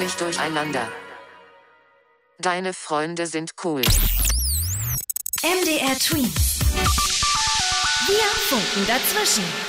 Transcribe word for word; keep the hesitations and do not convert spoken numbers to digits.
wirklich durcheinander. Deine Freunde sind cool. M D R Twins. Wir funken dazwischen.